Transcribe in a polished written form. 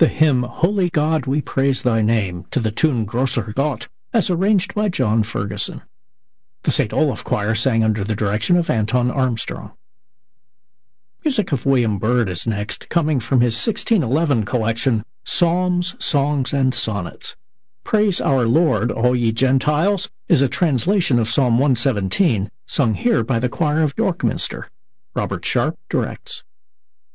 The hymn Holy God, We Praise Thy Name, to the tune Grosser Gott, as arranged by John Ferguson. The St. Olaf Choir sang under the direction of Anton Armstrong. Music of William Byrd is next, coming from his 1611 collection, Psalms, Songs, and Sonnets. Praise Our Lord, All Ye Gentiles, is a translation of Psalm 117, sung here by the choir of York Minster. Robert Sharp directs.